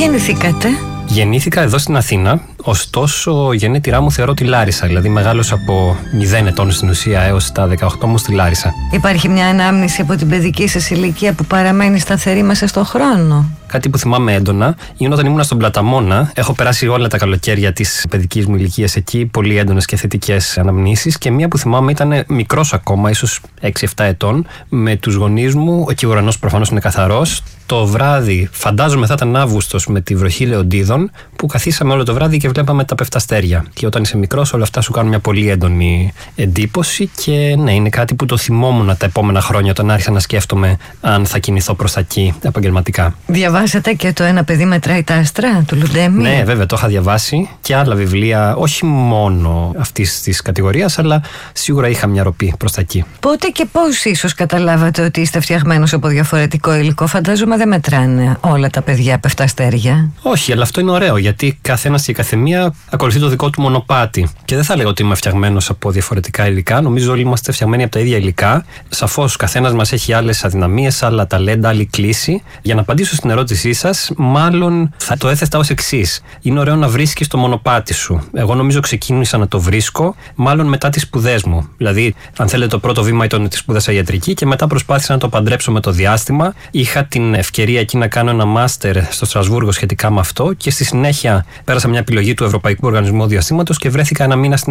γεννηθήκατε? Γεννήθηκα εδώ στην Αθήνα, ωστόσο γενέτειρά μου θεωρώ τη Λάρισα, δηλαδή μεγάλωσα από 0 ετών στην ουσία έως τα 18 μου στη Λάρισα. Υπάρχει μια ανάμνηση από την παιδική σας ηλικία που παραμένει σταθερή μέσα στον χρόνο? Κάτι που θυμάμαι έντονα είναι όταν ήμουν στον Πλαταμόνα. Έχω περάσει όλα τα καλοκαίρια της παιδικής μου ηλικίας εκεί, πολύ έντονες και θετικές αναμνήσεις. Και μία που θυμάμαι ήταν μικρός ακόμα, ίσως 6-7 ετών, με τους γονείς μου. Εκεί ο ουρανός προφανώς είναι καθαρός. Το βράδυ, φαντάζομαι θα ήταν Αύγουστος με τη βροχή Λεοντίδων, που καθίσαμε όλο το βράδυ και βλέπαμε τα πεφτά αστέρια. Και όταν είσαι μικρός, όλα αυτά σου κάνουν μια πολύ έντονη εντύπωση. Και ναι, είναι κάτι που το θυμόμουν τα επόμενα χρόνια, όταν άρχισα να σκέφτομαι αν θα κινηθώ προς τα εκεί επαγγελματικά. Διαβάσατε και το «Ένα παιδί μετράει τα άστρα» του Λουντέμι? Ναι, βέβαια, το είχα διαβάσει και άλλα βιβλία, όχι μόνο αυτής της κατηγορίας, αλλά σίγουρα είχα μια ροπή προς τα εκεί. Πότε και πώς ίσως καταλάβατε ότι είστε φτιαγμένος από διαφορετικό υλικό? Φαντάζομαι δεν μετράνε όλα τα παιδιά πεφτά αστέρια. Όχι, αλλά αυτό είναι ωραίο, γιατί καθένας και καθεμία ακολουθεί το δικό του μονοπάτι. Και δεν θα λέγω ότι είμαι φτιαγμένος από διαφορετικά υλικά. Νομίζω όλοι είμαστε φτιαγμένοι από τα ίδια υλικά. Σαφώς, καθένας μας έχει άλλες αδυναμίες, άλλα ταλέντα, άλλη κλίση. Για να απαντήσω στην ερώτησή σας, μάλλον θα το έθετα ως εξής. Είναι ωραίο να βρίσκεις το μονοπάτι σου. Εγώ νομίζω ξεκίνησα να το βρίσκω, μάλλον μετά τις σπουδές μου. Δηλαδή, αν θέλετε, το πρώτο βήμα ήταν ότι σπούδασα ιατρική και μετά προσπάθησα να το παντρέψω με το διάστημα. Είχα την ευκαιρία εκεί να κάνω ένα μάστερ στο Στρασβούργο σχετικά με αυτό και στη συνέχεια πέρασα μια επιλογή του Ευρωπαϊκού Οργανισμού Διαστήματος και βρέθηκα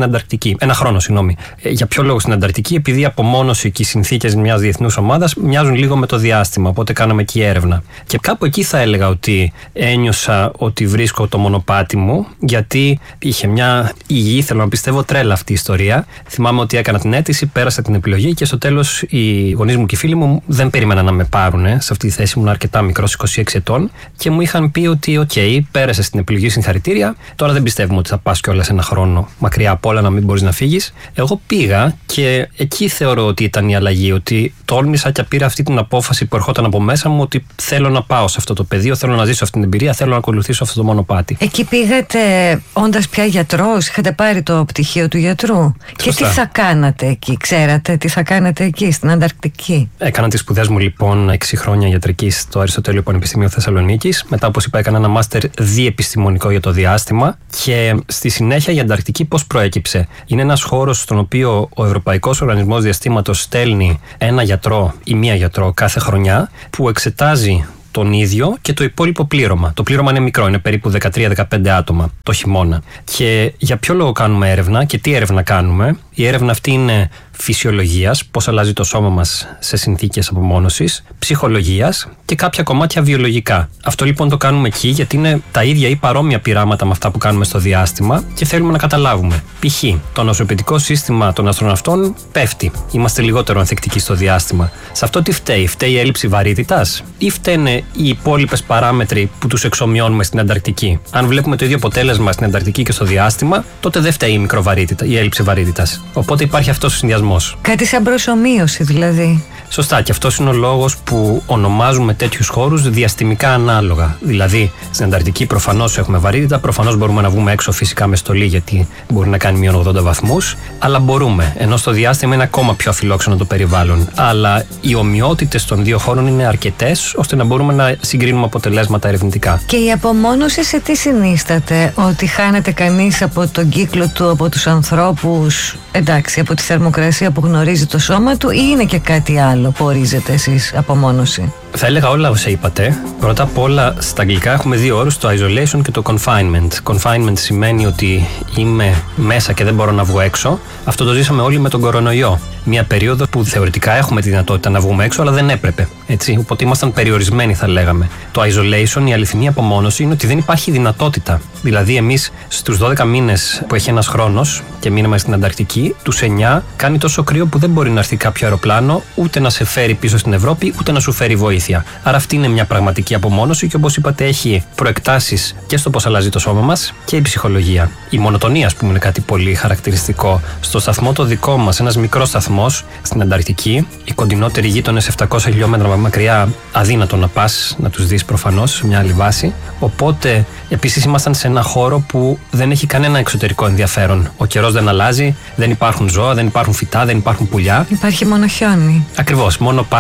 ένα χρόνο, συγγνώμη. Για ποιο λόγο στην Ανταρκτική? Επειδή η απομόνωση και οι συνθήκες μιας διεθνούς ομάδας μοιάζουν λίγο με το διάστημα. Οπότε κάναμε εκεί έρευνα. Και κάπου εκεί θα έλεγα ότι ένιωσα ότι βρίσκω το μονοπάτι μου, γιατί είχε μια υγιή, θέλω να πιστεύω, τρέλα αυτή η ιστορία. Θυμάμαι ότι έκανα την αίτηση, πέρασα την επιλογή και στο τέλος οι γονείς μου και οι φίλοι μου δεν περίμεναν να με πάρουν σε αυτή τη θέση. Ήμουν αρκετά μικρός, 26 ετών, και μου είχαν πει ότι, OK, πέρασε στην επιλογή, συγχαρητήρια. Τώρα δεν πιστεύουμε ότι θα πας κιόλας ένα χρόνο μακριά από όλα, να μην μπορείς να φύγεις. Εγώ πήγα και εκεί θεωρώ ότι ήταν η αλλαγή. Ότι τόλμησα και πήρα αυτή την απόφαση που ερχόταν από μέσα μου, ότι θέλω να πάω σε αυτό το πεδίο, θέλω να ζήσω αυτή την εμπειρία, θέλω να ακολουθήσω αυτό το μονοπάτι. Εκεί πήγατε όντας πια γιατρός, είχατε πάρει το πτυχίο του γιατρού. Σωστά. Και τι θα κάνατε εκεί, ξέρατε τι θα κάνετε εκεί στην Ανταρκτική? Έκανα τις σπουδές μου λοιπόν 6 χρόνια ιατρική στο Αριστοτέλειο Πανεπιστήμιο Θεσσαλονίκης. Μετά, όπως είπα, έκανα ένα μάστερ διεπιστημονικό για το διάστημα. Και στη συνέχεια η Ανταρκτική πώς προέκυψε? Είναι ένας χώρος στον οποίο ο Ευρωπαϊκός Οργανισμός Διαστήματος στέλνει ένα γιατρό ή μία γιατρό κάθε χρονιά που εξετάζει τον ίδιο και το υπόλοιπο πλήρωμα. Το πλήρωμα είναι μικρό, είναι περίπου 13-15 άτομα το χειμώνα. Και για ποιο λόγο κάνουμε έρευνα και τι έρευνα κάνουμε? Η έρευνα αυτή είναι φυσιολογίας, πώς αλλάζει το σώμα μας σε συνθήκες απομόνωσης, ψυχολογίας και κάποια κομμάτια βιολογικά. Αυτό λοιπόν το κάνουμε εκεί γιατί είναι τα ίδια ή παρόμοια πειράματα με αυτά που κάνουμε στο διάστημα και θέλουμε να καταλάβουμε. Π.χ. το νοσοποιητικό σύστημα των αστροναυτών πέφτει. Είμαστε λιγότερο ανθεκτικοί στο διάστημα. Σε αυτό τι φταίει? Φταίει η έλλειψη βαρύτητας ή φταίνε οι υπόλοιπες παράμετροι που τους εξομοιώνουμε στην Ανταρκτική? Αν βλέπουμε το ίδιο αποτέλεσμα στην Ανταρκτική και στο διάστημα, τότε δεν φταίει η μικροβαρύτητα, η έλλειψη βαρύτητας. Οπότε υπάρχει αυτός ο συνδυασμός. Κάτι σαν προσομοίωση δηλαδή. Σωστά, και αυτός είναι ο λόγος που ονομάζουμε τέτοιους χώρους διαστημικά ανάλογα. Δηλαδή, στην Ανταρκτική προφανώς έχουμε βαρύτητα, προφανώς μπορούμε να βγούμε έξω φυσικά με στολή, γιατί μπορεί να κάνει -80 βαθμούς, αλλά μπορούμε. Ενώ στο διάστημα είναι ακόμα πιο αφιλόξενο το περιβάλλον. Αλλά οι ομοιότητες των δύο χώρων είναι αρκετές ώστε να μπορούμε να συγκρίνουμε αποτελέσματα ερευνητικά. Και η απομόνωση σε τι συνίσταται? Ότι χάνεται κανείς από τον κύκλο του, από τους ανθρώπους, εντάξει, από τη θερμοκρασία που γνωρίζει το σώμα του, ή είναι και κάτι άλλο που ορίζετε εσείς απομόνωση? Θα έλεγα όλα όσα είπατε. Πρώτα απ' όλα, στα αγγλικά έχουμε δύο όρους, το isolation και το confinement. Confinement σημαίνει ότι είμαι μέσα και δεν μπορώ να βγω έξω. Αυτό το ζήσαμε όλοι με τον κορονοϊό. Μια περίοδο που θεωρητικά έχουμε τη δυνατότητα να βγούμε έξω, αλλά δεν έπρεπε. Έτσι, οπότε ήμασταν περιορισμένοι, θα λέγαμε. Το isolation, η αληθινή απομόνωση, είναι ότι δεν υπάρχει δυνατότητα. Δηλαδή, εμείς στους 12 μήνες που έχει ένας χρόνος και μείναμε στην Ανταρκτική, τους 9 κάνει τόσο κρύο που δεν μπορεί να έρθει κάποιο αεροπλάνο ούτε να σε φέρει πίσω στην Ευρώπη, ούτε να σου φέρει βοήθεια. Άρα, αυτή είναι μια πραγματική απομόνωση και όπως είπατε, έχει προεκτάσεις και στο πώς αλλάζει το σώμα μας και η ψυχολογία. Η μονοτονία, ας πούμε, είναι κάτι πολύ χαρακτηριστικό. Στο σταθμό το δικό μας, ένας μικρός σταθμός στην Ανταρκτική, οι κοντινότεροι γείτονες 700 χιλιόμετρα μακριά, αδύνατο να πας να τους δεις προφανώς σε μια άλλη βάση. Οπότε, επίσης, ήμασταν σε ένα χώρο που δεν έχει κανένα εξωτερικό ενδιαφέρον. Ο καιρός δεν αλλάζει, δεν υπάρχουν ζώα, δεν υπάρχουν φυτά, δεν υπάρχουν πουλιά. Υπάρχει μόνο χιόνι. Ακριβώς, μόνο πάγοι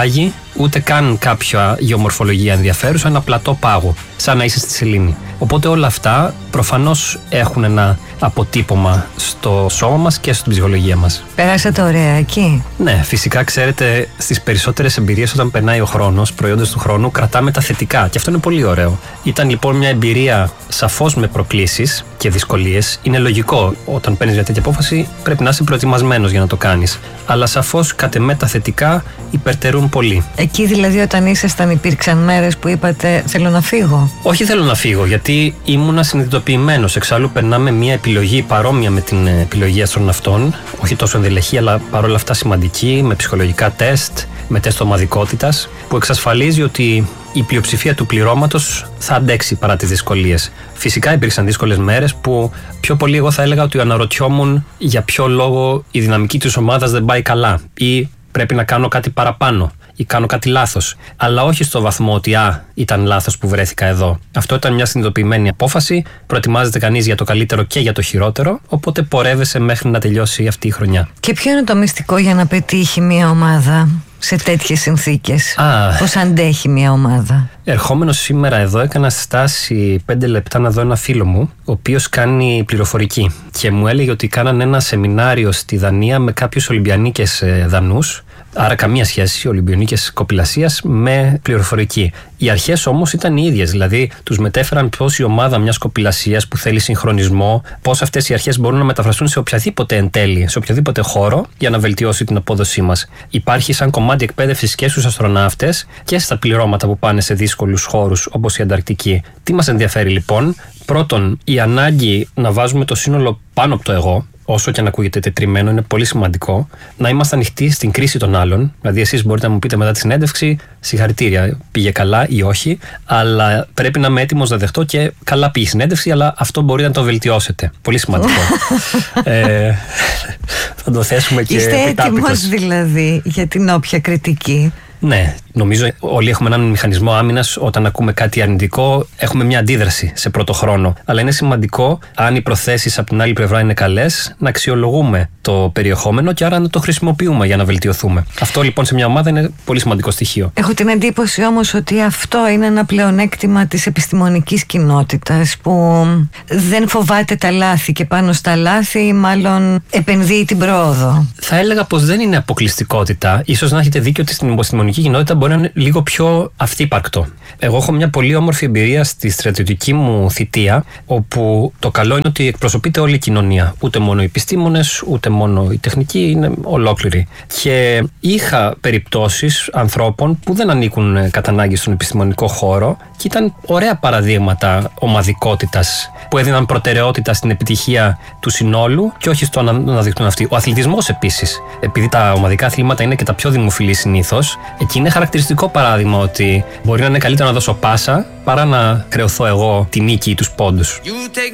ούτε καν κάποια γεωμορφολογία ενδιαφέρουσα, ένα πλατό πάγου, σαν να είσαι στη σελήνη. Οπότε όλα αυτά προφανώς έχουν ένα αποτύπωμα στο σώμα μας και στην ψυχολογία μας. Περάσατε ωραία εκεί? Ναι, φυσικά ξέρετε, στις περισσότερες εμπειρίες όταν περνάει ο χρόνος, προϊόντες του χρόνου, κρατάμε τα θετικά και αυτό είναι πολύ ωραίο. Ήταν λοιπόν μια εμπειρία σαφώς με προκλήσεις και δυσκολίες. Είναι λογικό, όταν παίρνεις μια τέτοια απόφαση πρέπει να είσαι προετοιμασμένος για να το κάνεις. Αλλά σαφώς κατ' εμέ τα θετικά υπερτερούν πολύ. Εκεί δηλαδή όταν ήσασταν υπήρξαν μέρες που είπατε θέλω να φύγω? Όχι θέλω να φύγω, γιατί ήμουνα συνειδητοποιημένος. Εξάλλου περνάμε μια επιλογή παρόμοια με την επιλογή αστροναυτών, όχι τόσο ενδελεχή αλλά παρόλα αυτά σημαντική, με ψυχολογικά τεστ, με τεστ ομαδικότητας, που εξασφαλίζει ότι η πλειοψηφία του πληρώματος θα αντέξει παρά τις δυσκολίες. Φυσικά υπήρξαν δύσκολες μέρες που πιο πολύ εγώ θα έλεγα ότι αναρωτιόμουν για ποιο λόγο η δυναμική της ομάδας δεν πάει καλά ή πρέπει να κάνω κάτι παραπάνω ή κάνω κάτι λάθος. Αλλά όχι στο βαθμό ότι ήταν λάθος που βρέθηκα εδώ. Αυτό ήταν μια συνειδητοποιημένη απόφαση. Προετοιμάζεται κανείς για το καλύτερο και για το χειρότερο. Οπότε πορεύεσαι μέχρι να τελειώσει αυτή η χρονιά. Και ποιο είναι το μυστικό για να πετύχει μια ομάδα σε τέτοιες συνθήκες? Πώς αντέχει μια ομάδα? Ερχόμενος σήμερα εδώ έκανα στάση 5 λεπτά να δω ένα φίλο μου, ο οποίος κάνει πληροφορική και μου έλεγε ότι κάνανε ένα σεμινάριο στη Δανία με κάποιους Ολυμπιανίκες Δανούς. Άρα καμία σχέση Ολυμπιονίκες κοπηλασίας με πληροφορική. Οι αρχές όμως ήταν οι ίδιες, δηλαδή τους μετέφεραν πώς η ομάδα μιας κοπηλασίας που θέλει συγχρονισμό, πώς αυτές οι αρχές μπορούν να μεταφραστούν σε οποιαδήποτε εν τέλει, σε οποιοδήποτε χώρο για να βελτιώσει την απόδοσή μας. Υπάρχει σαν κομμάτι εκπαίδευσης και στους αστροναύτες και στα πληρώματα που πάνε σε δύσκολους χώρους όπως η Ανταρκτική. Τι μας ενδιαφέρει λοιπόν? Πρώτον, η ανάγκη να βάζουμε το σύνολο πάνω από το εγώ. Όσο και αν ακούγεται τετριμένο, είναι πολύ σημαντικό να είμαστε ανοιχτοί στην κρίση των άλλων. Δηλαδή, εσείς μπορείτε να μου πείτε μετά τη συνέντευξη, συγχαρητήρια, πήγε καλά ή όχι, αλλά πρέπει να είμαι έτοιμος να δεχτώ και καλά πήγε η συνέντευξη, αλλά αυτό μπορείτε να το βελτιώσετε. Πολύ σημαντικό. Θα το θέσουμε και επιτάπητος. Είστε έτοιμος δηλαδή για την όποια κριτική? Ναι, νομίζω όλοι έχουμε έναν μηχανισμό άμυνας. Όταν ακούμε κάτι αρνητικό, έχουμε μια αντίδραση σε πρώτο χρόνο. Αλλά είναι σημαντικό, αν οι προθέσεις από την άλλη πλευρά είναι καλές, να αξιολογούμε το περιεχόμενο και άρα να το χρησιμοποιούμε για να βελτιωθούμε. Αυτό λοιπόν σε μια ομάδα είναι πολύ σημαντικό στοιχείο. Έχω την εντύπωση όμως ότι αυτό είναι ένα πλεονέκτημα της επιστημονικής κοινότητας που δεν φοβάται τα λάθη και πάνω στα λάθη μάλλον επενδύει την πρόοδο. Θα έλεγα πως δεν είναι αποκλειστικότητα. Ίσως να έχετε δίκιο ότι στην επιστημονική κοινότητα μπορεί να είναι λίγο πιο αυτύπαρκτο. Εγώ έχω μια πολύ όμορφη εμπειρία στη στρατιωτική μου θητεία, όπου το καλό είναι ότι εκπροσωπείται όλη η κοινωνία. Ούτε μόνο οι επιστήμονες, ούτε μόνο η τεχνική, είναι ολόκληρη. Και είχα περιπτώσεις ανθρώπων που δεν ανήκουν κατά ανάγκη στον επιστημονικό χώρο και ήταν ωραία παραδείγματα ομαδικότητας που έδιναν προτεραιότητα στην επιτυχία του συνόλου και όχι στο να αναδειχτούν αυτοί. Ο αθλητισμός επίσης, επειδή τα ομαδικά αθλήματα είναι και τα πιο δημοφιλή συνήθως, εκεί είναι χαρακτηριστικό παράδειγμα ότι μπορεί να είναι καλύτερο να δώσω πάσα παρά να κρεωθώ εγώ τη νίκη ή τους πόντους.